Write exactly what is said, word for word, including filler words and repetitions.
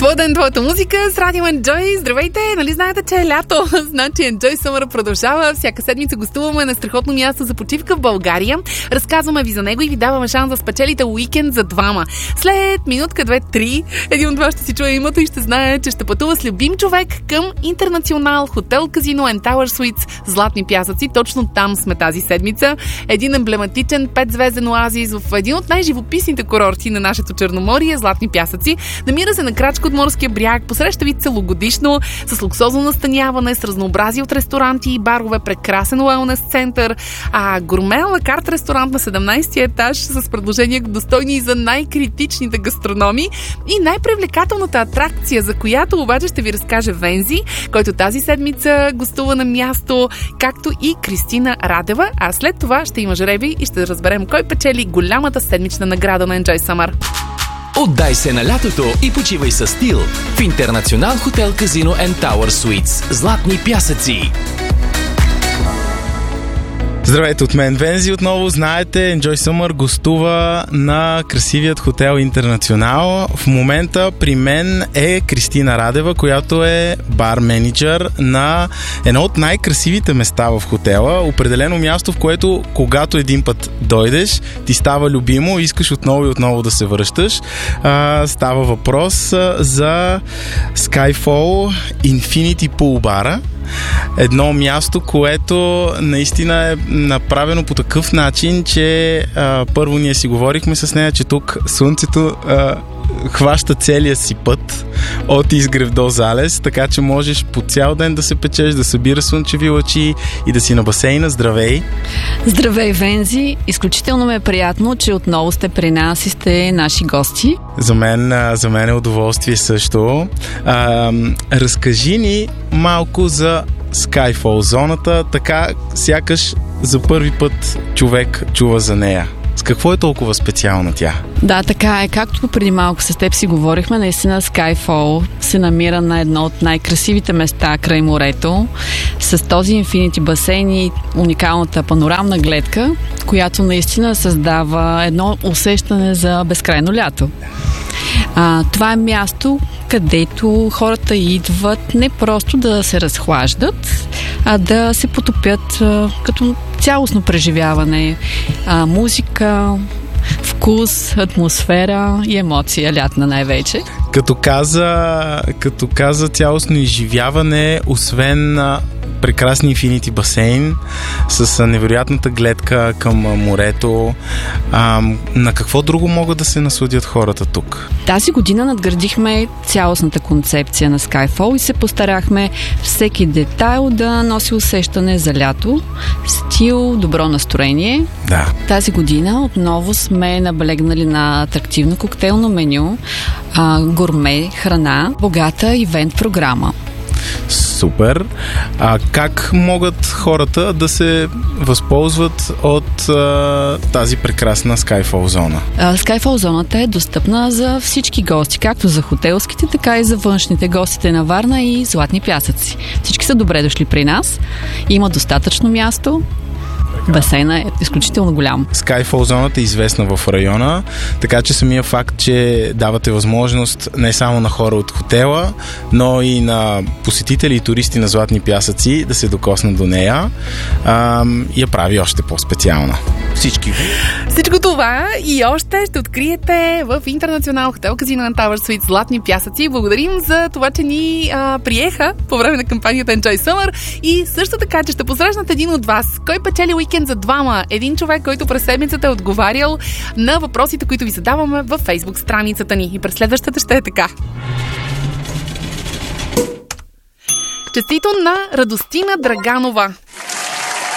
Твой ден, твоята музика с Радио Enjoy. Здравейте! Нали знаете, че е лято? Значи Enjoy Summer продължава. Всяка седмица гостуваме на страхотно място за почивка в България. Разказваме ви за него и ви даваме шанс да спечелите уикенд за двама. След минутка, две, три, един от вас ще си чуе името и ще знае, че ще пътува с любим човек към Интернационал, хотел, казино and Tower Suites, Златни пясъци. Точно там сме тази седмица. Един емблематичен петзвезден оазис в един от най-живописните курорти на нашето Черноморие, Златни пясъци. Намира се на крачка от морския бряг, посреща ви целогодишно с луксозно настаняване, с разнообразие от ресторанти и барове, прекрасен уелнес център, а гурме ала карт ресторант на седемнайсети етаж с предложения достойни за най-критичните гастрономи и най-привлекателната атракция, за която обаче ще ви разкаже Вензи, който тази седмица гостува на място, както и Кристина Радева, а след това ще има жребий и ще разберем кой печели голямата седмична награда на Enjoy Summer. Отдай се на лятото и почивай със стил в Интернационал хотел, казино and Tower Suites, Златни пясъци. Здравейте от мен, Вензи. Отново знаете, Enjoy Summer гостува на красивият хотел Интернационал. В момента при мен е Кристина Радева, която е бар-менеджер на едно от най-красивите места в хотела. Определено място, в което когато един път дойдеш, ти става любимо и искаш отново и отново да се връщаш. А, става въпрос за Skyfall Infinity Pool Bar. Едно място, което наистина е направено по такъв начин, че а, първо ние си говорихме с нея, че тук слънцето а, хваща целия си път от изгрев до залез, така че можеш по цял ден да се печеш, да събираш слънчеви лъчи и да си на басейна. Здравей! Здравей, Вензи! Изключително ме е приятно, че отново сте при нас и сте наши гости. За мен, за мен е удоволствие също. А, разкажи ни малко за Skyfall зоната, така сякаш за първи път човек чува за нея. С какво е толкова специална тя? Да, така е. Както преди малко с теб си говорихме, наистина Skyfall се намира на едно от най-красивите места край морето, с този инфинити басейн и уникалната панорамна гледка, която наистина създава едно усещане за безкрайно лято. А, това е място, където хората идват не просто да се разхлаждат, а да се потопят а, като цялостно преживяване. А, музика, вкус, атмосфера и емоция, лятна най-вече. Като каза, като каза цялостно изживяване, освен на прекрасни инфинити басейн с невероятната гледка към морето. А, на какво друго могат да се насладят хората тук? Тази година надградихме цялостната концепция на Skyfall и се постарахме всеки детайл да носи усещане за лято, стил, добро настроение. Да. Тази година отново сме наблегнали на атрактивно коктейлно меню, а, гурме, храна, богата ивент програма. Супер! А как могат хората да се възползват от а, тази прекрасна Skyfall зона? Skyfall зоната е достъпна за всички гости, както за хотелските, така и за външните, гостите на Варна и Златни пясъци. Всички са добре дошли при нас. Има достатъчно място. Басейна е изключително голям. Skyfall зоната е известна в района, така че самия факт, че давате възможност не само на хора от хотела, но и на посетители и туристи на Златни пясъци да се докоснат до нея, а, я прави още по-специална. Всички. Всичко това и още ще откриете в Интернационал хотел, казино and Tower Suites, Златни пясъци. Благодарим за това, че ни а, приеха по време на кампанията Enjoy Summer и също така, че ще посрещнат един от вас. Кой печели уикенд за двама? Един човек, който през седмицата е отговарял на въпросите, които ви задаваме във Facebook страницата ни. И през следващата ще е така. Честито на Радостина Драганова.